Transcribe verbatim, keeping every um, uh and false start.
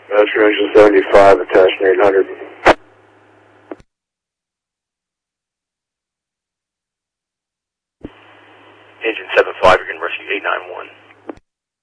Master Engine seventy-five, attachment eight hundred. Engine seven five, you're going to rescue eight nine one.